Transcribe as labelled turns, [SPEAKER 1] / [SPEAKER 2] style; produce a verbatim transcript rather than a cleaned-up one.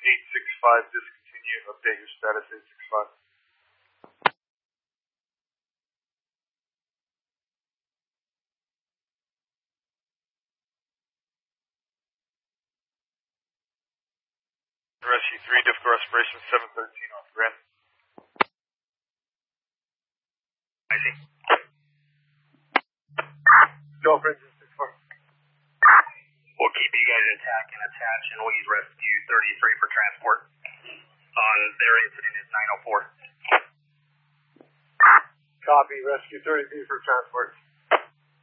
[SPEAKER 1] eight six five, discontinue, update your status eight six five. Rescue three, difficult respiration, seven thirteen off Grand.
[SPEAKER 2] I see.
[SPEAKER 1] Go for engine six four.
[SPEAKER 2] We'll keep you guys intact and attached, and we'll use Rescue thirty-three for transport. On their incident is nine oh four.
[SPEAKER 1] Copy, Rescue thirty-three for transport.